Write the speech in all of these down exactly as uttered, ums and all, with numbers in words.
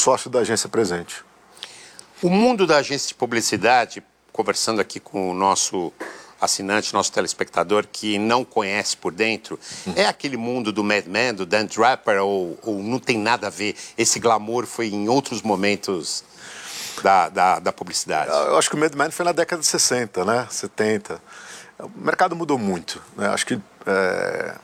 sócio da agência presente. O mundo da agência de publicidade, conversando aqui com o nosso assinante, nosso telespectador que não conhece por dentro, hum. é aquele mundo do Mad Men, do Dan Draper, ou, ou não tem nada a ver? Esse glamour foi em outros momentos da, da, da publicidade? Eu acho que o Mad Men foi na década de sessenta, né? setenta. O mercado mudou muito, né? Acho que é...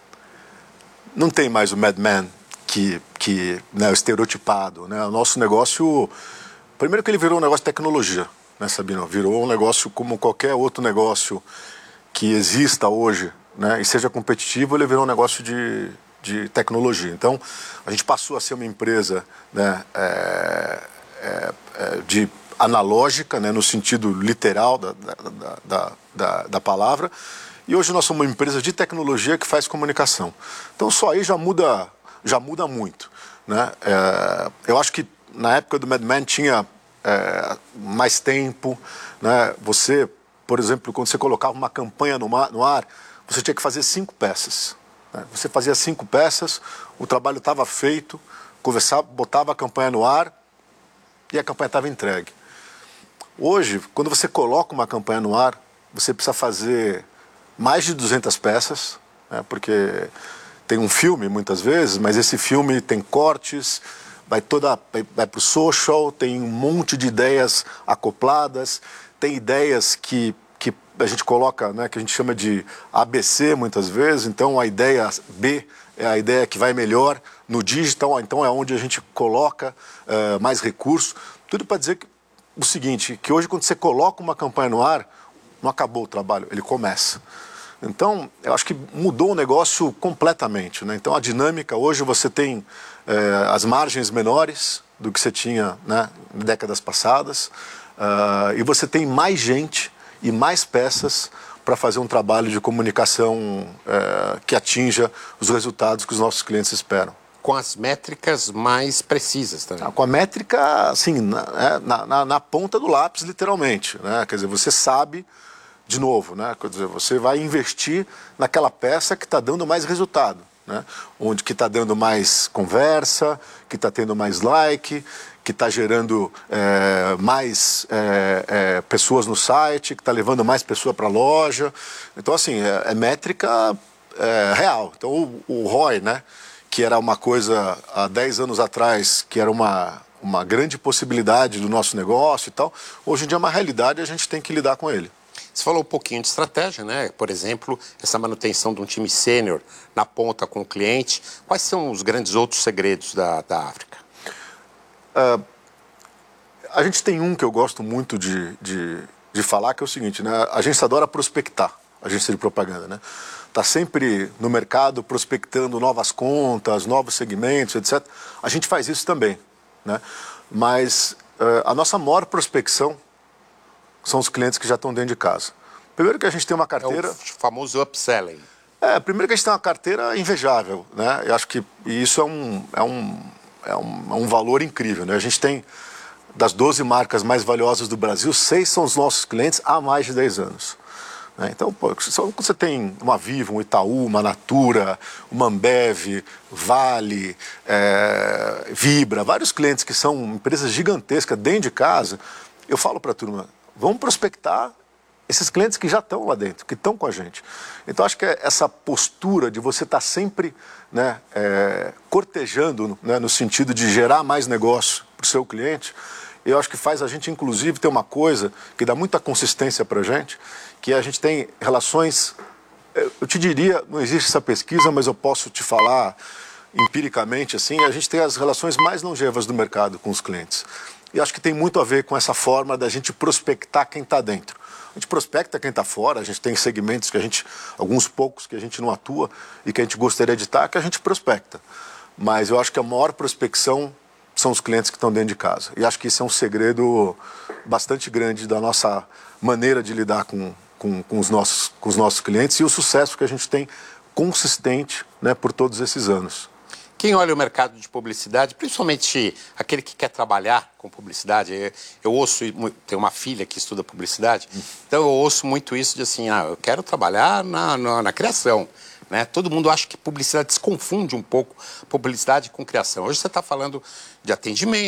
não tem mais o Mad Men que, que né, o estereotipado, né? O nosso negócio, primeiro que ele virou um negócio de tecnologia, né, Sabino? Virou um negócio como qualquer outro negócio que exista hoje, né, e seja competitivo, ele virou um negócio de, de tecnologia. Então, a gente passou a ser uma empresa, né, é, é, é, de analógica, né, no sentido literal da, da, da, da, da palavra, e hoje nós somos uma empresa de tecnologia que faz comunicação. Então, só aí já muda, já muda muito, né? É, eu acho que na época do Mad Men tinha É, mais tempo, né? Você, por exemplo, quando você colocava uma campanha no, mar, no ar, você tinha que fazer cinco peças, né? Você fazia cinco peças, o trabalho estava feito, conversava, botava a campanha no ar e a campanha estava entregue. Hoje, quando você coloca uma campanha no ar, você precisa fazer mais de duzentas peças, né? Porque tem um filme muitas vezes, mas esse filme tem cortes, vai, toda, vai, vai para o social, tem um monte de ideias acopladas, tem ideias que, que a gente coloca, né, que a gente chama de A B C muitas vezes, então a ideia B é a ideia que vai melhor no digital, então é onde a gente coloca uh, mais recursos. Tudo para dizer que, o seguinte, que hoje quando você coloca uma campanha no ar, não acabou o trabalho, ele começa. Então, eu acho que mudou o negócio completamente, né? Então, a dinâmica, hoje você tem eh, as margens menores do que você tinha, né, em décadas passadas, uh, e você tem mais gente e mais peças para fazer um trabalho de comunicação eh, que atinja os resultados que os nossos clientes esperam. Com as métricas mais precisas também. Ah, com a métrica, assim, na, na, na, na ponta do lápis, literalmente, né? Quer dizer, você sabe... De novo, né? Quer dizer, você vai investir naquela peça que está dando mais resultado, né? Onde que está dando mais conversa, que está tendo mais like, que está gerando é, mais é, é, pessoas no site, que está levando mais pessoa para a loja. Então, assim, é, é métrica é, real. Então, o, o R O I, né? Que era uma coisa há dez anos atrás, que era uma, uma grande possibilidade do nosso negócio e tal, hoje em dia é uma realidade e a gente tem que lidar com ele. Você falou um pouquinho de estratégia, né? Por exemplo, essa manutenção de um time sênior na ponta com o cliente. Quais são os grandes outros segredos da, da África? Uh, a gente tem um que eu gosto muito de, de, de falar, que é o seguinte, né? A agência adora prospectar, a agência de propaganda, né? Está sempre no mercado prospectando novas contas, novos segmentos, etcétera. A gente faz isso também, né? Mas uh, a nossa maior prospecção são os clientes que já estão dentro de casa. Primeiro que a gente tem uma carteira... É o famoso upselling. É, primeiro que a gente tem uma carteira invejável, né? Eu acho que isso é um, é um, é um, é um valor incrível, né? A gente tem, das doze marcas mais valiosas do Brasil, seis são os nossos clientes há mais de dez anos. Né? Então, pô, você tem uma Vivo, um Itaú, uma Natura, uma Ambev, Vale, é, Vibra, vários clientes que são empresas gigantescas dentro de casa. Eu falo para a turma, vamos prospectar esses clientes que já estão lá dentro, que estão com a gente. Então, acho que essa postura de você estar sempre, né, é, cortejando, né, no sentido de gerar mais negócio para o seu cliente, eu acho que faz a gente, inclusive, ter uma coisa que dá muita consistência para a gente, que a gente tem relações, eu te diria, não existe essa pesquisa, mas eu posso te falar empiricamente, assim, a gente tem as relações mais longevas do mercado com os clientes. E acho que tem muito a ver com essa forma da gente prospectar quem está dentro. A gente prospecta quem está fora, a gente tem segmentos que a gente, alguns poucos que a gente não atua e que a gente gostaria de estar, que a gente prospecta. Mas eu acho que a maior prospecção são os clientes que estão dentro de casa. E acho que isso é um segredo bastante grande da nossa maneira de lidar com, com, com, os, nossos, com os nossos clientes e o sucesso que a gente tem consistente, né, por todos esses anos. Quem olha o mercado de publicidade, principalmente aquele que quer trabalhar com publicidade, eu, eu ouço, tenho uma filha que estuda publicidade, então eu ouço muito isso de assim, ah, eu quero trabalhar na, na, na criação. Né? Todo mundo acha que publicidade se confunde um pouco publicidade com criação. Hoje você está falando de atendimento,